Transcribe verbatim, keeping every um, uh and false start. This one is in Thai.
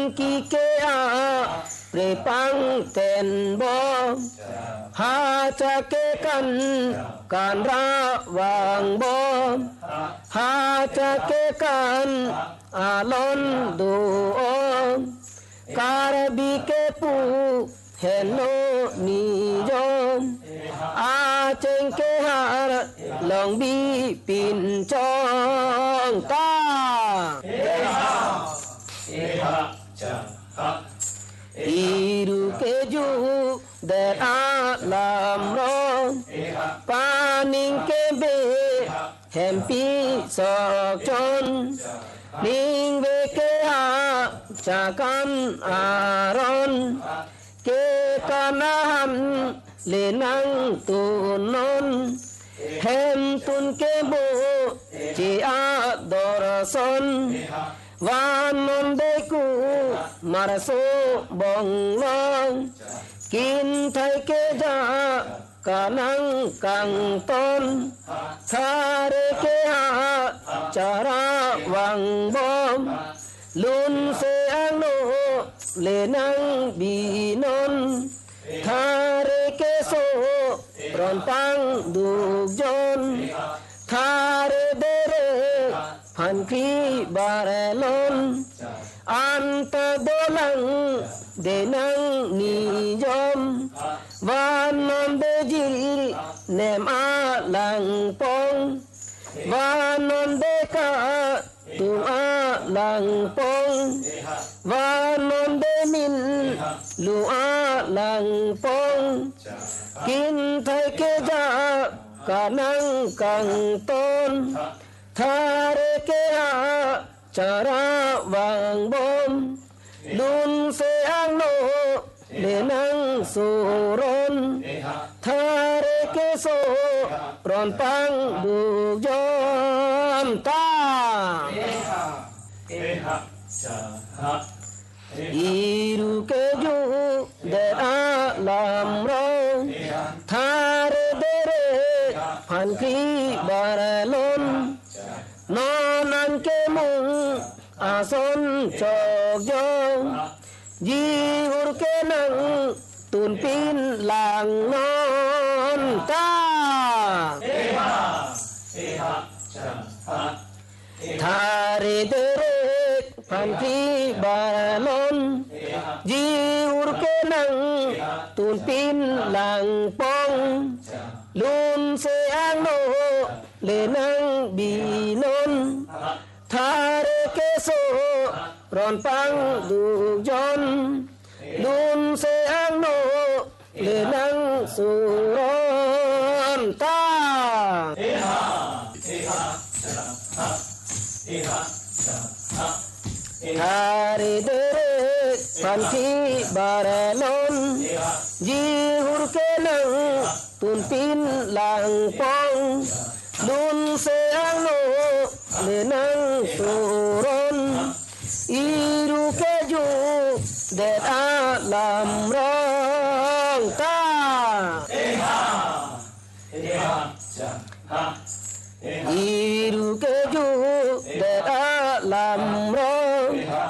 กีเกอาเปรปังเต็นบอหาจะเกกันการระวังบอหาจะเกกันอาลอนดูอการบิเกปูเห็นโนนิยมอาเจงเกหารลองบีปินจองตาเอหะเอหะจะหะอิรุเกจูเดอาลามรองปานิงเกเบแฮมปีสอกจนนิงเวเกหาจากกันอารอนเกกานาหันเลนังตุนนแฮมตุนเกโบจีอาดอรสนวานนเดกูมารโซบองลองกินไทยเกจากานังกังต้นคาเรเกหาจาราวังบอมลุนเซอังโนเลนังบีนนคาเรเกโซรอนปังดูจนคาเรเดเรพันคีบาเรลนอันตะโดลังเดนังนิยมวานนนเดจิลเนมอาลังปงวานนเดกาตุอาลังปงวานนเดมินลูอาลังปงกินไทยเกจากานังกังต้นทาเรเกหาจาราวังบอมลุนเซอังโนเลนังสุรนทาเรเกโซรอนปังดูยอมตาเอหะเอหะจาหะอิรุเกจูเดอาลามรองทาเรเดเรพันคีบาเรลนนอนันเกมุงอาสนจอกยองยีอุรเกนังตุนปินหลังนอนตาเอหะเอหะจะหะทาเรเดเรพันธีบาลนยีอุรเกนังตุนปินหลังปองลุนเซอังโนเลนังบีนนทาเรเกโซรอนปังดูจนลุนเซอังโนเลนังสุรอนตาเอหะเอหะจะหะเอหะจะหะทาเรเดเรพันธีบาเรลนยีหุรเกนังตุนปินหลังปองลุนเซอังโนเลนังสุรนอิรุเกจูเดดอาลามรองตาเอหะเอหะจะหะ